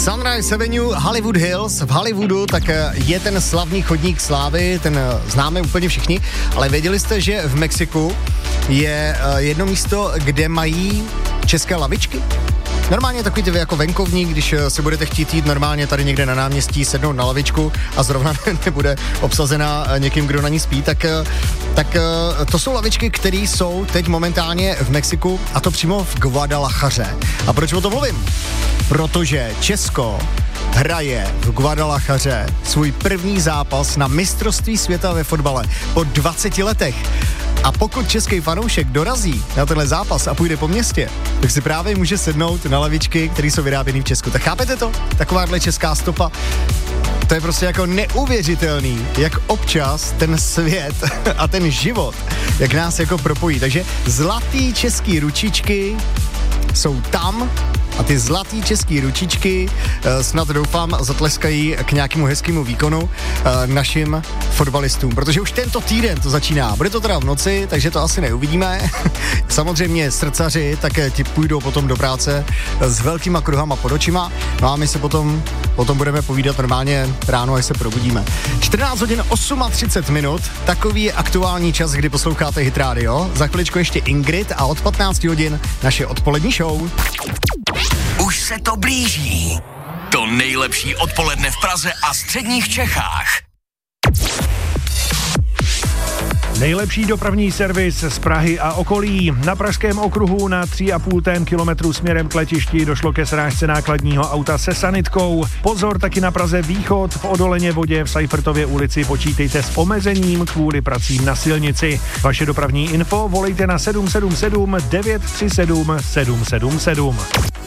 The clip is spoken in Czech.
Sunrise Avenue, Hollywood Hills. V Hollywoodu tak je ten slavný chodník slávy, ten známe úplně všichni, ale věděli jste, že v Mexiku je jedno místo, kde mají české lavičky? Normálně takový ty jako venkovní, když si budete chtít jít normálně tady někde na náměstí, sednout na lavičku a zrovna nebude obsazena někým, kdo na ní spí, tak to jsou lavičky, které jsou teď momentálně v Mexiku, a to přímo v Guadalajaře. A proč o tom mluvím? Protože Česko hraje v Guadalajaře svůj první zápas na mistrovství světa ve fotbale po 20 letech. A pokud český fanoušek dorazí na tenhle zápas a půjde po městě, tak si právě může sednout na lavičky, které jsou vyráběny v Česku. Tak chápete to? Takováhle česká stopa. To je prostě jako neuvěřitelný, jak občas ten svět a ten život, jak nás jako propojí. Takže zlatý český ručičky jsou tam a ty zlatý český ručičky snad doufám zatleskají k nějakému hezkému výkonu našim fotbalistům, protože už tento týden to začíná. Bude to teda v noci, takže to asi neuvidíme. Samozřejmě srdcaři, tak ti půjdou potom do práce s velkýma kruhama pod očima, no a my se potom budeme povídat normálně ráno, až se probudíme. 14 hodin 38 minut, takový je aktuální čas, kdy posloucháte Hit Radio. Za chviličku ještě Ingrid a od 15 hodin naše odpolední show. Už se to blíží. To nejlepší odpoledne v Praze a středních Čechách. Nejlepší dopravní servis z Prahy a okolí. Na Pražském okruhu na 3,5 kilometru směrem k letišti došlo ke srážce nákladního auta se sanitkou. Pozor taky na Praze východ, v Odoleně Vodě v Seifertově ulici počítejte s omezením kvůli pracím na silnici. Vaše dopravní info volejte na 777 937 777.